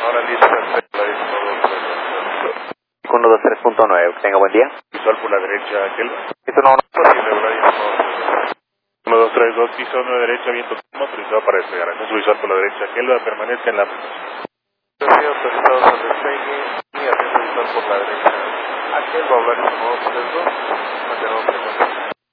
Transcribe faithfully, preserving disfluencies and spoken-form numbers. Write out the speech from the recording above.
Ahora listo, uno dos tres punto nueve, tenga buen día. visual por la derecha, aquel. Esto no, no. Posible, uno dos tres dos, piso uno derecha, viento autorizado para despegar. Acceso visual por la derecha, aquel permanece en la... autorizado para despegue y acceso visual por la derecha. Aquel va a hablar con uno dos tres dos, mantenemos